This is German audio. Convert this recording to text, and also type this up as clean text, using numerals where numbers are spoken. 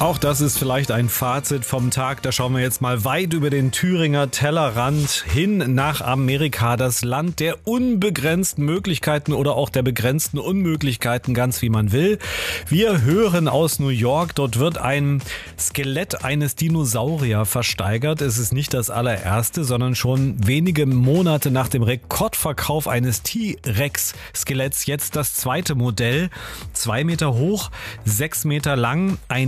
Auch das ist vielleicht ein Fazit vom Tag. Da schauen wir jetzt mal weit über den Thüringer Tellerrand hin nach Amerika. Das Land der unbegrenzten Möglichkeiten oder auch der begrenzten Unmöglichkeiten, ganz wie man will. Wir hören aus New York. Dort wird ein Skelett eines Dinosaurier versteigert. Es ist nicht das allererste, sondern schon wenige Monate nach dem Rekordverkauf eines T-Rex-Skeletts jetzt das zweite Modell. 2 Meter hoch, 6 Meter lang, ein